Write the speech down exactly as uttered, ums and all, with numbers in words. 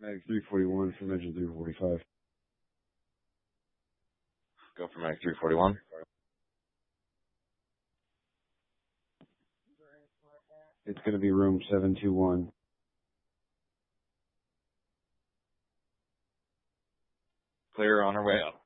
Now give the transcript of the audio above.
Mag three forty-one from engine three forty-five. Go for Mag three forty-one. It's going to be room seven two one. Clear on our way up.